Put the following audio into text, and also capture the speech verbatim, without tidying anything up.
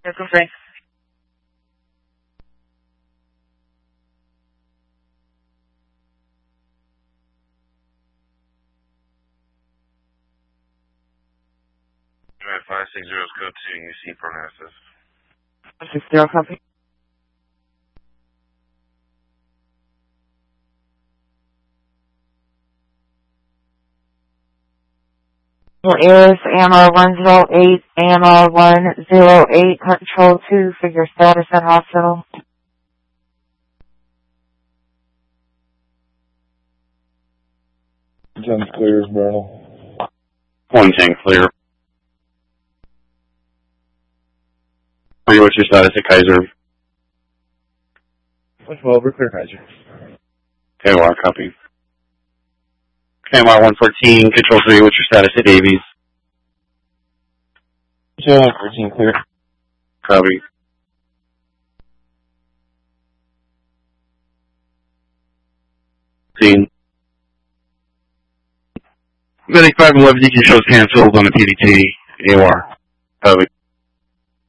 Circle three. five six zero is code two, U C prognosis. five six zero, copy. Is A M R one zero eight, A M R one zero eight, control two, figure status at hospital. ten clear as Bernal. one ten clear. What's your status at Kaiser? one twelve, we're clear Kaiser. K O R, copy. K M R one fourteen, control three, what's your status at Davies? one fourteen clear. Copy. Scene. Medic five eleven, you can show canceled on the P D T. A O R. Copy.